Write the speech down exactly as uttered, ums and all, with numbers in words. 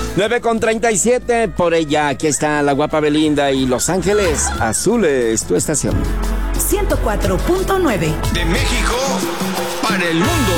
nueve con treinta y siete, por ella, aquí está la guapa Belinda y Los Ángeles Azules, tu estación. ciento cuatro punto nueve. De México para el mundo.